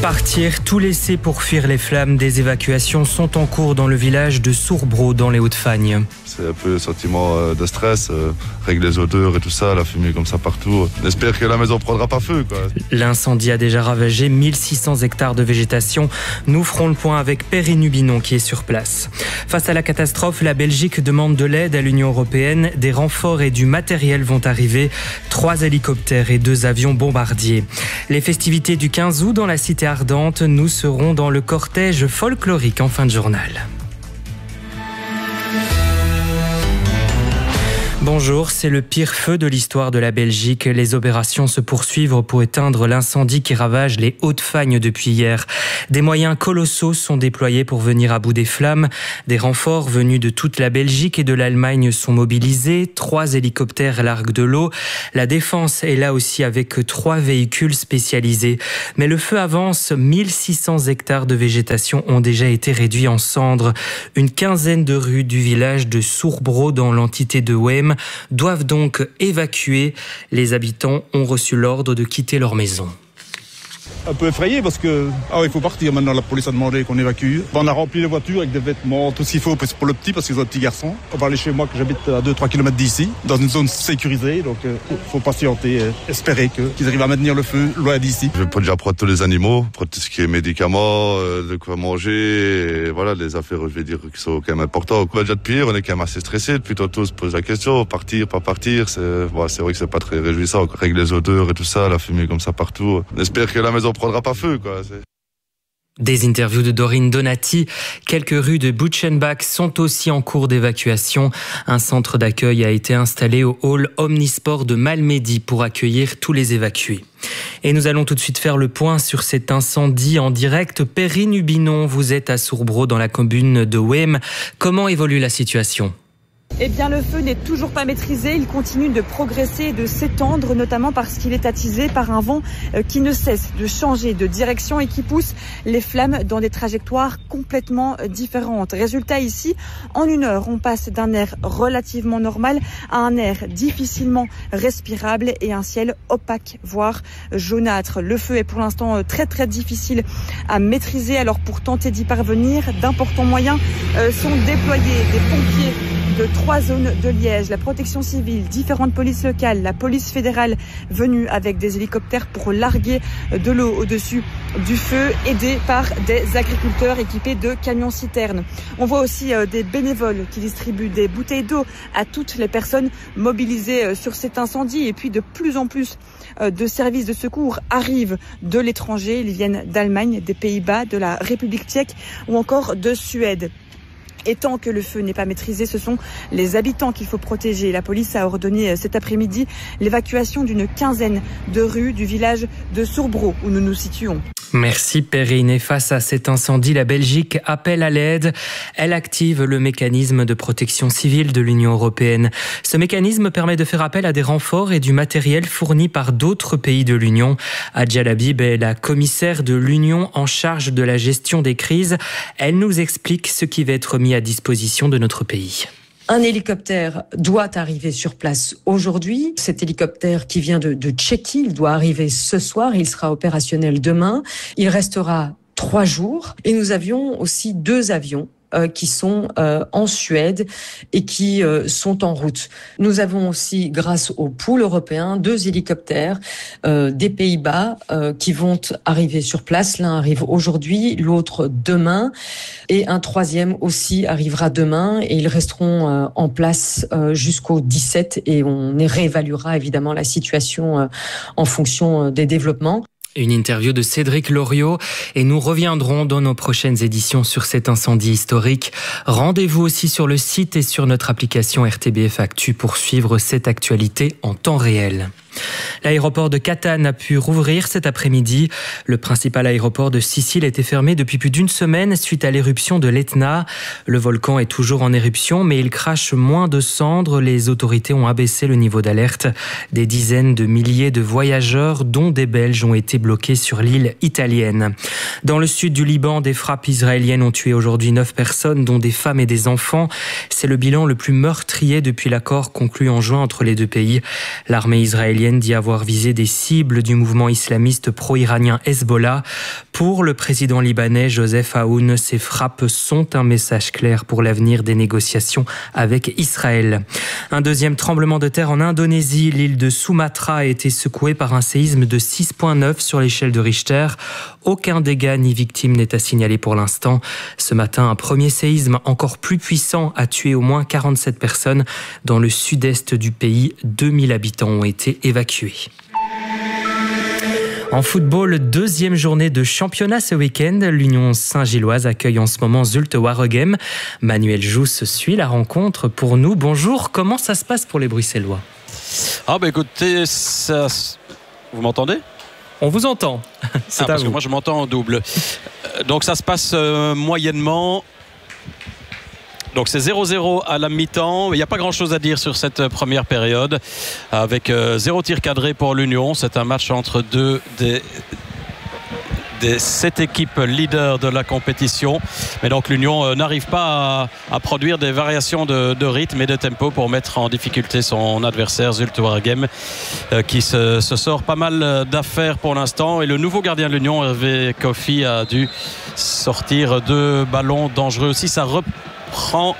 Partir, tout laisser pour fuir les flammes. Des évacuations sont en cours dans le village de Sourbro, dans les Hauts-de-Fagne. C'est un peu le sentiment de stress, avec les odeurs et tout ça, la fumée comme ça partout. On espère que la maison ne prendra pas feu, quoi. L'incendie a déjà ravagé 1600 hectares de végétation. Nous ferons le point avec Perry Nubinon qui est sur place. Face à la catastrophe, la Belgique demande de l'aide à l'Union européenne. Des renforts et du matériel vont arriver. 3 hélicoptères et 2 avions bombardiers. Les festivités du 15 août dans la cité ardente, nous serons dans le cortège folklorique en fin de journal. Bonjour, c'est le pire feu de l'histoire de la Belgique. Les opérations se poursuivent pour éteindre l'incendie qui ravage les Hauts-de-Fagne depuis hier. Des moyens colossaux sont déployés pour venir à bout des flammes. Des renforts venus de toute la Belgique et de l'Allemagne sont mobilisés. 3 hélicoptères larguent de l'eau. La défense est là aussi avec 3 véhicules spécialisés. Mais le feu avance. 1600 hectares de végétation ont déjà été réduits en cendres. Une quinzaine de rues du village de Sourbro dans l'entité de Weem doivent donc évacuer. Les habitants ont reçu l'ordre de quitter leur maison. Un peu effrayé parce que il faut partir maintenant, la police a demandé qu'on évacue. On a rempli les voitures avec des vêtements, tout ce qu'il faut pour le petit parce qu'ils ont un petit garçon. On va aller chez moi que j'habite à 2-3 km d'ici, dans une zone sécurisée, donc il faut patienter, espérer qu'ils arrivent à maintenir le feu loin d'ici. Je vais déjà prendre tous les animaux, prendre tout ce qui est médicaments, de quoi manger, et voilà, les affaires, je vais dire, qui sont quand même importantes. Déjà de pire, on est quand même assez stressé, depuis tantôt on se pose la question, partir, pas partir, c'est vrai que c'est pas très réjouissant, avec les odeurs et tout ça, la fumée comme ça partout. On espère que la maison prendra pas feu, quoi. Des interviews de Dorine Donati. Quelques rues de Butchenbach sont aussi en cours d'évacuation. Un centre d'accueil a été installé au hall Omnisport de Malmedy pour accueillir tous les évacués. Et nous allons tout de suite faire le point sur cet incendie en direct. Perry Nubinon, vous êtes à Sourbro dans la commune de Weem. Comment évolue la situation ? Eh bien, le feu n'est toujours pas maîtrisé. Il continue de progresser et de s'étendre, notamment parce qu'il est attisé par un vent qui ne cesse de changer de direction et qui pousse les flammes dans des trajectoires complètement différentes. Résultat ici, en 1 heure, on passe d'un air relativement normal à un air difficilement respirable et un ciel opaque, voire jaunâtre. Le feu est pour l'instant très très difficile à maîtriser. Alors pour tenter d'y parvenir, d'importants moyens sont déployés. Des pompiers de 3 zones de Liège, la protection civile, différentes polices locales, la police fédérale venue avec des hélicoptères pour larguer de l'eau au-dessus du feu, aidés par des agriculteurs équipés de camions-citernes. On voit aussi des bénévoles qui distribuent des bouteilles d'eau à toutes les personnes mobilisées sur cet incendie. Et puis de plus en plus de services de secours arrivent de l'étranger. Ils viennent d'Allemagne, des Pays-Bas, de la République tchèque ou encore de Suède. Et tant que le feu n'est pas maîtrisé, ce sont les habitants qu'il faut protéger. La police a ordonné cet après-midi l'évacuation d'une quinzaine de rues du village de Sourbro, où nous nous situons. Merci Perrine. Et face à cet incendie, la Belgique appelle à l'aide. Elle active le mécanisme de protection civile de l'Union européenne. Ce mécanisme permet de faire appel à des renforts et du matériel fournis par d'autres pays de l'Union. Adja Labib est la commissaire de l'Union en charge de la gestion des crises. Elle nous explique ce qui va être mis à disposition de notre pays. Un hélicoptère doit arriver sur place aujourd'hui. Cet hélicoptère qui vient de Tchéquie, il doit arriver ce soir. Il sera opérationnel demain. Il restera 3 jours. Et nous avions aussi 2 avions qui sont en Suède et qui sont en route. Nous avons aussi, grâce au pool européen, 2 hélicoptères des Pays-Bas qui vont arriver sur place. L'un arrive aujourd'hui, l'autre demain. Et un 3e aussi arrivera demain. Et ils resteront en place jusqu'au 17. Et on réévaluera évidemment la situation en fonction des développements. Une interview de Cédric Loriot et nous reviendrons dans nos prochaines éditions sur cet incendie historique. Rendez-vous aussi sur le site et sur notre application RTBF Actu pour suivre cette actualité en temps réel. L'aéroport de Catane a pu rouvrir cet après-midi. Le principal aéroport de Sicile était fermé depuis plus d'1 semaine suite à l'éruption de l'Etna. Le volcan est toujours en éruption, mais il crache moins de cendres. Les autorités ont abaissé le niveau d'alerte. Des dizaines de milliers de voyageurs, dont des Belges, ont été bloqués sur l'île italienne. Dans le sud du Liban, des frappes israéliennes ont tué aujourd'hui 9 personnes, dont des femmes et des enfants. C'est le bilan le plus meurtrier depuis l'accord conclu en juin entre les 2 pays. L'armée israélienne dit avoir visé des cibles du mouvement islamiste pro-iranien Hezbollah. Pour le président libanais Joseph Aoun, ces frappes sont un message clair pour l'avenir des négociations avec Israël. Un deuxième tremblement de terre en Indonésie. L'île de Sumatra a été secouée par un séisme de 6,9 sur l'échelle de Richter. Aucun dégât ni victime n'est à signaler pour l'instant. Ce matin, un premier séisme encore plus puissant a tué au moins 47 personnes. Dans le sud-est du pays, 2000 habitants ont été évacués. En football, deuxième journée de championnat ce week-end. L'Union Saint-Gilloise accueille en ce moment Zulte Waregem. Manuel Jousse suit la rencontre pour nous. Bonjour, comment ça se passe pour les Bruxellois ? Écoutez, vous m'entendez ? On vous entend. C'est parce que moi je m'entends en double. Donc ça se passe moyennement. Donc c'est 0-0 à la mi-temps. Il n'y a pas grand-chose à dire sur cette première période. Avec 0 tir cadré pour l'Union. C'est un match entre deux des 7 équipes leaders de la compétition. Mais donc l'Union n'arrive pas à produire des variations de rythme et de tempo pour mettre en difficulté son adversaire Zulte Waregem qui se sort pas mal d'affaires pour l'instant. Et le nouveau gardien de l'Union, Hervé Kofi, a dû sortir 2 ballons dangereux aussi. Ça reprend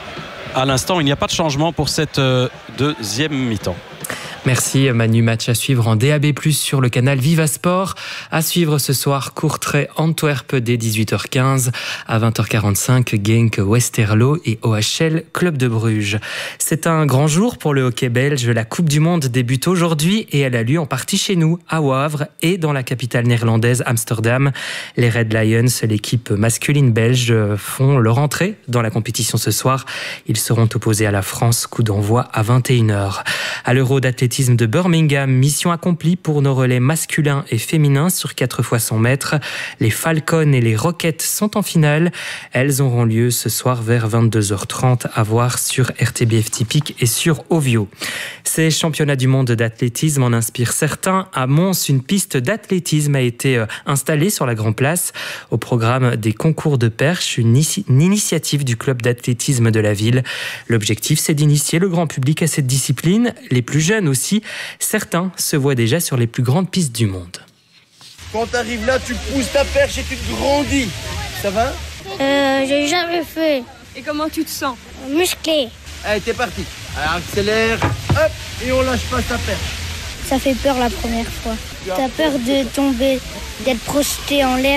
à l'instant. Il n'y a pas de changement pour cette deuxième mi-temps. Merci Manu, match à suivre en DAB+, sur le canal Viva Sport. À suivre ce soir, Courtrai-Antwerp dès 18h15. À 20h45, Genk Westerlo et OHL Club de Bruges. C'est un grand jour pour le hockey belge. La Coupe du Monde débute aujourd'hui et elle a lieu en partie chez nous, à Wavre et dans la capitale néerlandaise, Amsterdam. Les Red Lions, l'équipe masculine belge, font leur entrée dans la compétition ce soir. Ils seront opposés à la France, coup d'envoi à 21h. À l'Euro d'athlétisme de Birmingham, mission accomplie pour nos relais masculins et féminins sur 4 x 100 mètres. Les Falcons et les Rockets sont en finale. Elles auront lieu ce soir vers 22h30 à voir sur RTBF Typique et sur Ovio. Ces championnats du monde d'athlétisme en inspirent certains. À Mons, une piste d'athlétisme a été installée sur la Grand Place. Au programme des concours de perche, une initiative du club d'athlétisme de la ville. L'objectif, c'est d'initier le grand public à cette discipline, les plus jeunes aussi. Certains se voient déjà sur les plus grandes pistes du monde. Quand tu arrives là, tu pousses ta perche et tu te grandis. Ça va ? J'ai jamais fait. Et comment tu te sens ? Musclé. Allez, t'es parti. Alors, accélère, hop, et on lâche pas ta perche. Ça fait peur la première fois. T'as peur de tomber, d'être projeté en l'air.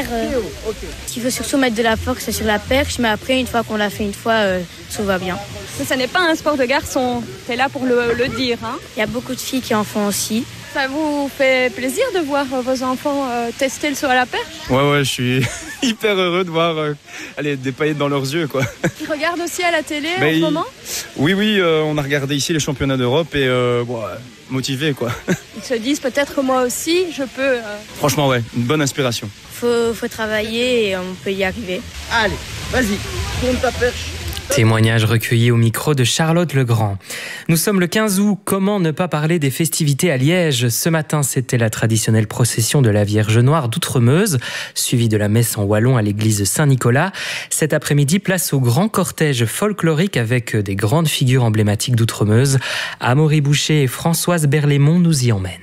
Il faut surtout mettre de la force sur la perche, mais après, une fois qu'on l'a fait une fois, tout va bien. Ça n'est pas un sport de garçon, t'es là pour le dire. Hein. Il y a beaucoup de filles qui en font aussi. Ça vous fait plaisir de voir vos enfants tester le saut à la perche ? Ouais, je suis hyper heureux de voir des paillettes dans leurs yeux, quoi. Ils regardent aussi à la télé en ce moment ? Oui, on a regardé ici les championnats d'Europe et motivés, quoi. Ils se disent peut-être que moi aussi, je peux... Franchement, ouais, une bonne inspiration. Faut travailler et on peut y arriver. Allez, vas-y, tourne ta perche. Témoignage recueilli au micro de Charlotte Legrand. Nous sommes le 15 août, comment ne pas parler des festivités à Liège ? Ce matin, c'était la traditionnelle procession de la Vierge Noire d'Outremeuse, suivie de la messe en wallon à l'église Saint-Nicolas. Cet après-midi, place au grand cortège folklorique avec des grandes figures emblématiques d'Outremeuse. Amaury Boucher et Françoise Berlaymont nous y emmènent.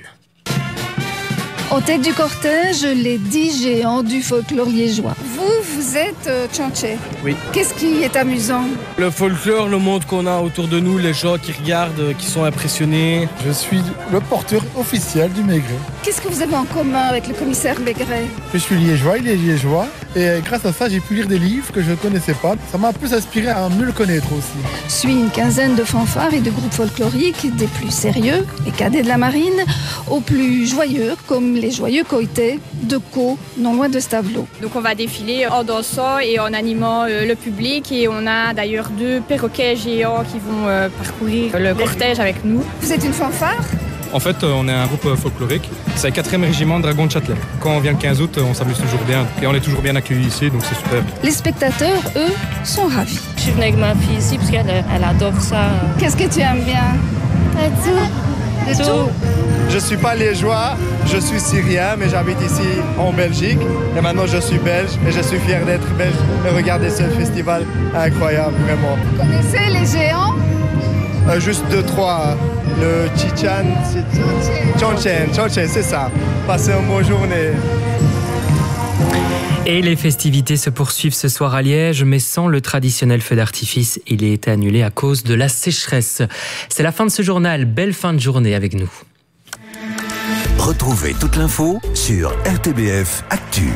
En tête du cortège, les 10 géants du folklore liégeois. Vous êtes Tchanché. Oui. Qu'est-ce qui est amusant ? Le folklore, le monde qu'on a autour de nous, les gens qui regardent, qui sont impressionnés. Je suis le porteur officiel du Maigret. Qu'est-ce que vous avez en commun avec le commissaire Maigret ? Je suis liégeois, il est liégeois. Et grâce à ça, j'ai pu lire des livres que je ne connaissais pas. Ça m'a plus inspiré à mieux le connaître aussi. Suit une quinzaine de fanfares et de groupes folkloriques, des plus sérieux, les cadets de la marine, aux plus joyeux, comme les joyeux Coïtés de Caux, non loin de Stavelot. Donc on va défiler en dansant et en animant le public. Et on a d'ailleurs 2 perroquets géants qui vont parcourir le cortège avec nous. Vous êtes une fanfare ? En fait, on est un groupe folklorique. C'est le 4e régiment de Dragons de Châtelet. Quand on vient le 15 août, on s'amuse toujours bien. Et on est toujours bien accueillis ici, donc c'est super. Les spectateurs, eux, sont ravis. Je suis venue avec ma fille ici parce qu'elle adore ça. Qu'est-ce que tu aimes bien ? De tout. Je ne suis pas liégeois, je suis syrien, mais j'habite ici en Belgique. Et maintenant, je suis belge et je suis fier d'être belge et regarder ce festival incroyable, vraiment. Vous connaissez les géants ? Juste 2-3. Le Chichan, Tchanchen, c'est ça. Passez une bonne journée. Et les festivités se poursuivent ce soir à Liège, mais sans le traditionnel feu d'artifice. Il a été annulé à cause de la sécheresse. C'est la fin de ce journal. Belle fin de journée avec nous. Retrouvez toute l'info sur RTBF Actu.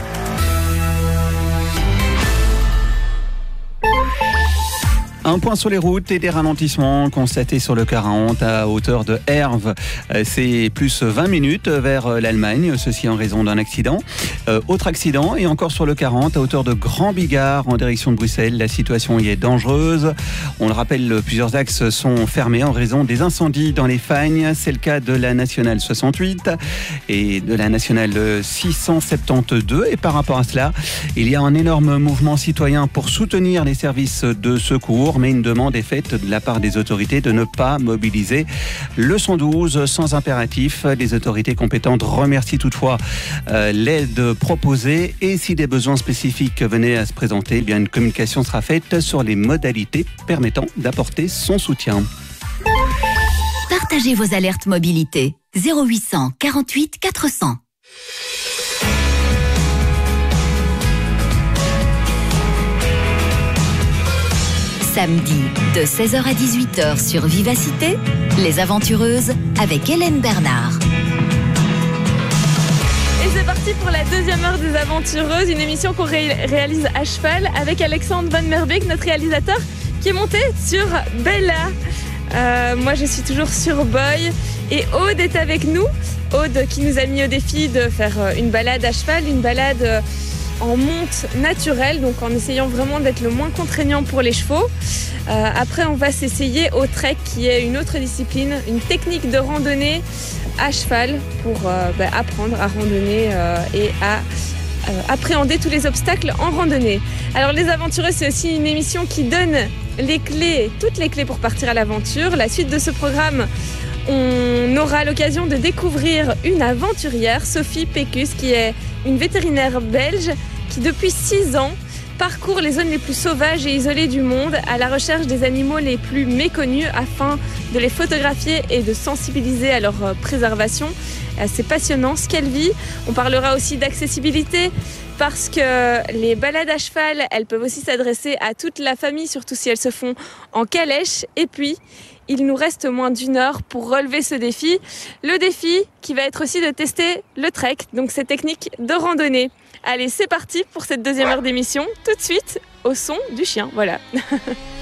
Un point sur les routes et des ralentissements constatés sur le 40 à hauteur de Herve. C'est plus 20 minutes vers l'Allemagne, ceci en raison d'un accident. Autre accident et encore sur le 40 à hauteur de Grand Bigard en direction de Bruxelles. La situation y est dangereuse. On le rappelle, plusieurs axes sont fermés en raison des incendies dans les Fagnes. C'est le cas de la nationale 68 et de la nationale 672. Et par rapport à cela, il y a un énorme mouvement citoyen pour soutenir les services de secours. Mais une demande est faite de la part des autorités de ne pas mobiliser le 112 sans impératif. Les autorités compétentes remercient toutefois l'aide proposée et si des besoins spécifiques venaient à se présenter, eh bien une communication sera faite sur les modalités permettant d'apporter son soutien. Partagez vos alertes mobilité 0800 48 400. Samedi, de 16h à 18h sur Vivacité, Les Aventureuses avec Hélène Bernard. Et c'est parti pour la deuxième heure des Aventureuses, une émission qu'on réalise à cheval avec Alexandre Van Merbeek, notre réalisateur, qui est monté sur Bella. Moi, je suis toujours sur Boy et Aude est avec nous. Aude qui nous a mis au défi de faire une balade à cheval, une balade en monte naturelle, donc en essayant vraiment d'être le moins contraignant pour les chevaux. Après, on va s'essayer au trek, qui est une autre discipline, une technique de randonnée à cheval pour apprendre à randonner et à appréhender tous les obstacles en randonnée. Alors Les Aventureux, c'est aussi une émission qui donne les clés, toutes les clés pour partir à l'aventure. La suite de ce programme, on aura l'occasion de découvrir une aventurière, Sophie Pécus, qui est une vétérinaire belge qui depuis 6 ans parcourt les zones les plus sauvages et isolées du monde à la recherche des animaux les plus méconnus afin de les photographier et de sensibiliser à leur préservation. C'est passionnant ce qu'elle vit. On parlera aussi d'accessibilité parce que les balades à cheval, elles peuvent aussi s'adresser à toute la famille, surtout si elles se font en calèche. Et puis, il nous reste moins d'1 heure pour relever ce défi. Le défi qui va être aussi de tester le trek, donc ces techniques de randonnée. Allez, c'est parti pour cette deuxième heure d'émission. Tout de suite, au son du chien. Voilà.